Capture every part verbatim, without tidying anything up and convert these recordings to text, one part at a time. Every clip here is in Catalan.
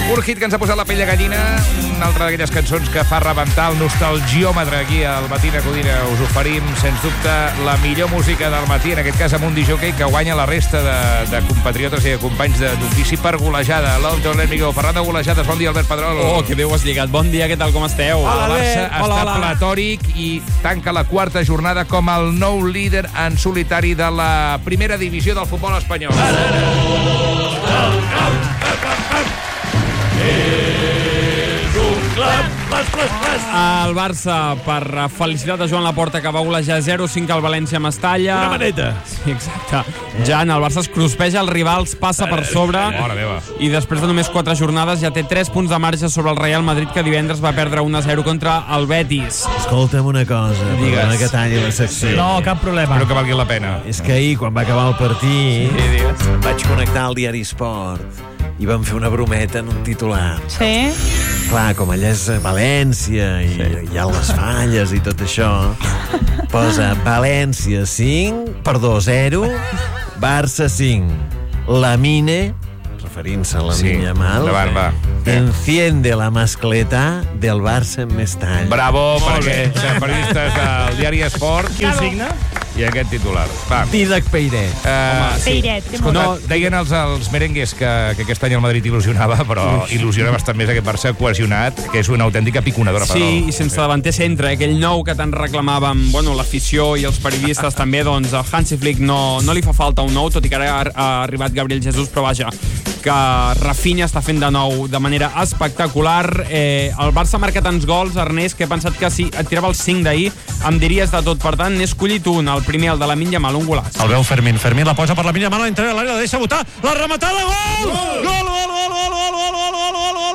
Un hit que ens ha posat la pell de gallina, una altra d'aquelles cançons que fa rebentar el nostalgiòmetre aquí al Matina Codina. Us oferim, sens dubte, la millor música del matí, en aquest cas amb un disjockey que guanya la resta de, de compatriotes i de companys d'ofici per golejada. L'On Don't Let Me Go. Parlant de golejades, bon dia, Albert Pedrol. Oh, que bé ho has lligat. Bon dia, què tal, com esteu? Hola, el Barça hola, està hola. platòric i tanca la quarta jornada com el nou líder en solitari de la primera divisió del futbol espanyol. El Barça, per felicitat de Joan Laporta, que va golejar zero cinc al València a Mestalla. Una maneta. Sí, exacte. Jan, el Barça es cruspeja els rivals, passa per sobre Mare meva. i després de només quatre jornades ja té tres punts de marge sobre el Real Madrid, que divendres va perdre un a zero contra el Betis. Escolta'm una cosa, Digues. perdona que talli la secció. No, cap problema. Espero que valgui la pena. És que ahir, quan va acabar el partit, Sí, digues. vaig connectar al diari Esport i vam fer una brometa en un titular. Sí? Clar, com allà és València i sí. hi ha les falles i tot això, posa València cinc, perdó, zero, Barça cinc. Lamine, referint-se a la Sí, Lamine Yamal, endavant, va. enciende la mascleta del Barça en Mestalla. Bravo, perquè som periodistes del diari Esport. Qui ho signa? I aquest titular. Va. Didac Peiret. Uh, Peiret, que Escolta, molt. deien els, els merengues que, que aquest any el Madrid il·lusionava, però il·lusiona bastant més aquest Barça cohesionat, que és una autèntica piconadora. Sí, i sense davanter centre, aquell nou que tant reclamàvem, bueno, l'afició i els periodistes també, doncs el Hansi Flick no, no li fa falta un nou, tot i que ara ha, ha arribat Gabriel Jesús, però vaja, que Rafinha està fent de nou de manera espectacular. Eh, el Barça ha marcat tants gols, Ernest, que he pensat que si et tirava els cinc d'ahir em diries de tot. Per tant, n'he escollit un, el primer, el de Lamine Yamal, un golaç. El veu Fermín. Fermín la posa per la Lamine Yamal, a l'interior de l'àrea, la deixa botar, la rematada, gol! Gol, gol, gol, gol, gol, gol, gol, gol, gol, gol,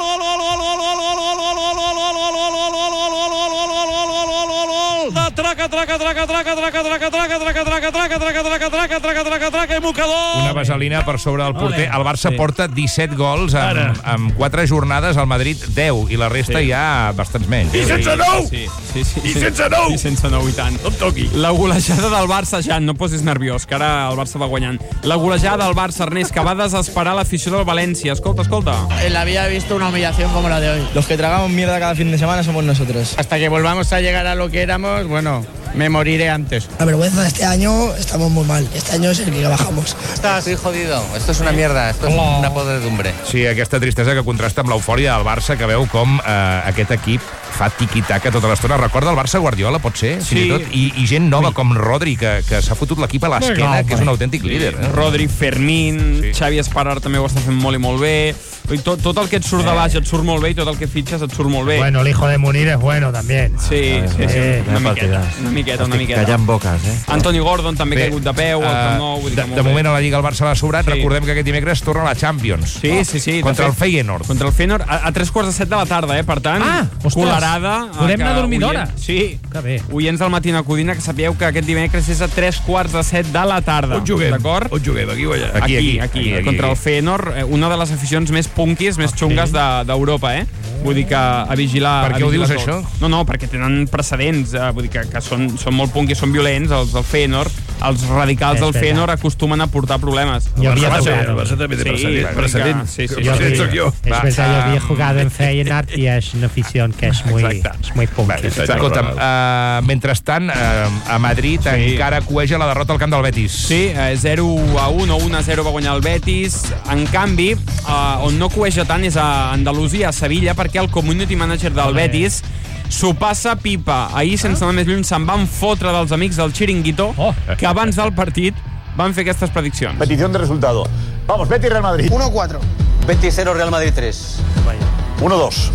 traca, traca, traca, traca, traca, traca, traca, traca, traca, traca, traca, traca, traca, traca, traca, traca, traca, i mocador! Una vaselina per sobre el porter. El Barça porta disset gols en, en quatre jornades, el Madrid deu, i la resta Sí. ja bastants menys. I sense nou! Sí, sí, sí. I sense nou! I sense nou, i tant. No em toqui. La golejada del Barça, Jan, no posis nerviós, que ara el Barça va guanyant. La golejada del Barça, Ernest, que va desesperar l'afició del València. Escolta, escolta. En la vida he visto una humillación como la de hoy. Los que tragamos mierda cada fin de semana somos nosotros. Hasta que volvamos a llegar a lo que éramos, bueno, me moriré antes. La vergüenza de este año, estamos muy mal. Este año es el que bajamos. Estoy jodido. Esto es una mierda. Esto es una podredumbre. Sí, aquesta tristesa que contrasta amb l'eufòria del Barça, que veu com eh, aquest equip fa tiqui-taca tota l'estona. Recorda el Barça Guardiola, pot ser? Sí. Fins i tot. I, I gent nova com Rodri, que, que s'ha fotut l'equip a l'esquena, que és un autèntic líder. Eh? Rodri, Fermín, Sí. Xavi Esparar també ho està fent molt i molt bé. Tot, tot el que et surt de baix et surt molt bé i tot el que fitxes et surt molt bé. Bueno, el hijo de Munir es bueno también. Sí, sí, sí. Eh, Una miqueta, una miqueta, una miqueta. Callant boques, eh? Antoni Gordon també ha caigut de peu, el Camp Nou, vull dir de, que molt de bé. moment a la Lliga el Barça l'ha sobrat. Sí. Recordem que aquest dimecres torna a la Champions. Sí, sí, sí. de Contra el fet, Feyenoord. Contra el Feyenoord, a, a tres quarts de set de la tarda, eh? Per tant, Ah, ostres. colarada. Podem que anar a dormir d'hora? oient- Sí. Que bé. Oients del Matina Codina, que sapigueu que aquest dimecres és a tres quarts de set de la tarda. On juguem? D'acord? On juguem? Aquí o allà? Aquí, Aquí, aquí, aquí, aquí, contra aquí. el Feyenoord, eh, una de les aficions més punkis, més xungues de- d'Europa, eh? Vull dir que a vigilar... Per a què ho vigilar dius, tot. això? No, no, perquè tenen precedents, eh, vull dir que, que són, són molt punkis, són violents, els del Feyenoord. Els radicals És del veritat. Feyenoord acostumen a portar problemes. Jo havia Vaja, tocat. El Barça també té Sí, precedent. vull dir precedent. que- sí, sí, Que sí, precedent sí. soc jo. Es Va, verdad, yo um, había jugado en Feyenoord y es una afición que es muy, Exacte. es muy punky. Escolta'm, uh, mentrestant, uh, a Madrid Sí. encara cueja la derrota al camp del Betis. Sí, eh, zero a un o un a zero va guanyar el Betis. En canvi, eh, on no cueja tant és a Andalusia, a Sevilla, perquè el community manager del Betis s'ho passa pipa. Ahir, sense anar més lluny, se'n van fotre dels amics del Chiringuito, Oh. que abans del partit van fer aquestes prediccions. Petición de resultado. Vamos, Betis Real Madrid. uno cuatro. Betis cero, Real Madrid tres. uno dos.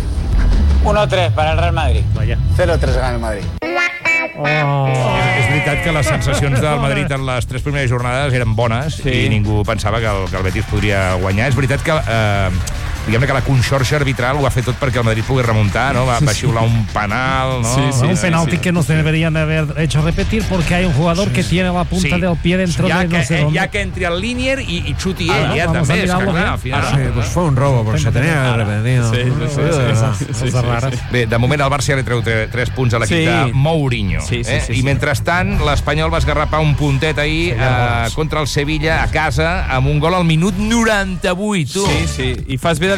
uno tres para el Real Madrid. Vaya. cero tres gana el Madrid. Oh. És veritat que les sensacions del Madrid en les tres primeres jornades eren bones Sí. i ningú pensava que el, que el Betis podria guanyar. És veritat que eh, diguem que la conxorxa arbitral ho ha fet tot perquè el Madrid pugui remuntar, no? Va, va xiular un penal, no? Sí, sí, un sí, penalti sí. que no se deberían de haber hecho repetir porque hay un jugador que tiene la punta Sí. del pie dentro ja de que, no sé eh, dónde. ja que entri al línier i, i xuti Ara, ell, ja vamos a també. És que, mirarlo clar, bien. al final... Sí, pues fue un robo, porque se tenía que repetir. Sí, sí, sí, sí, Esas sí, sí, cosas sí, raras. Bé, de moment el Barça ja li treu tres punts a l'equip Sí. de Mourinho. Sí, sí, eh? sí, sí. I mentrestant, l'Espanyol va esgarrapar un puntet ahir eh, contra el Sevilla a casa amb un gol al minut noranta-vuit. Tu. Sí, sí. I fas bé de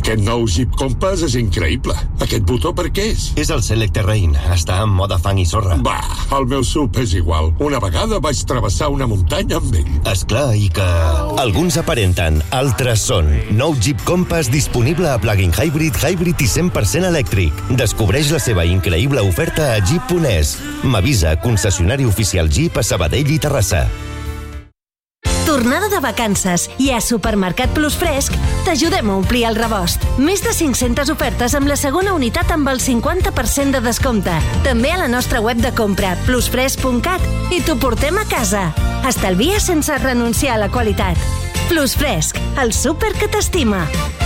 Aquest nou Jeep Compass és increïble. Aquest botó per què és? És el Select Terrain. Està en mode fang i sorra. Va, el meu sub és igual. Una vegada vaig travessar una muntanya amb ell. Esclar, i que... Alguns aparenten, altres són. Nou Jeep Compass disponible a plug-in hybrid, hybrid i cent per cent elèctric. Descobreix la seva increïble oferta a Jeep punt es. M'avisa, concessionari oficial Jeep a Sabadell i Terrassa. Tornada de vacances i a Supermercat Plus Fresc t'ajudem a omplir el rebost. Més de cinc-centes ofertes amb la segona unitat amb el cinquanta per cent de descompte. També a la nostra web de compra plusfresc punt cat i t'ho portem a casa. Estalvia sense renunciar a la qualitat. Plus Fresc, el súper que t'estima.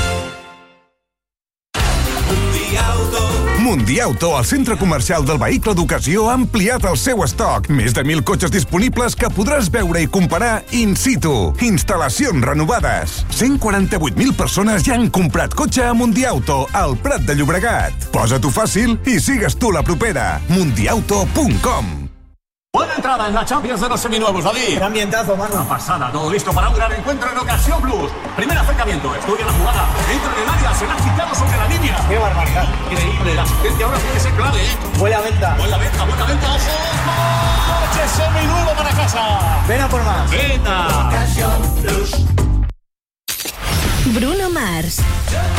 Mundiauto, el centre comercial del vehicle d'ocasió, ha ampliat el seu estoc. Més de mil cotxes disponibles que podràs veure i comparar in situ. Instal·lacions renovades. cent quaranta-vuit mil persones ja han comprat cotxe a Mundiauto, al Prat de Llobregat. Posa-t'ho fàcil y sigues tú la propera. mundiauto punt com. Buena entrada en la Champions de los seminuevos, David. Qué ambientazo, mano. Una pasada, todo listo para un gran encuentro en Ocasión Plus. Primer acercamiento, estudia la jugada. Entra en el área, se la ha quitado sobre la línea. Qué barbaridad. Increíble, la asistencia ahora tiene que ser clave, ¿eh? Buena venta. Buena venta, buena venta, ojo. Coche seminuevo para casa. Ven a por más. Venga. Bruno Mars.